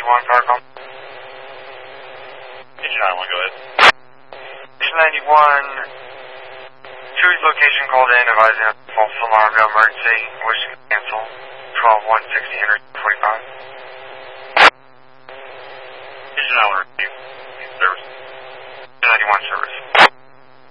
91, Carcom. Engine 91, go ahead. Engine 91, Chewie's location called in, advising a false alarm, no emergency, wishing to cancel, 12-160, enter 45. Engine 91, receive service. Engine 91 service.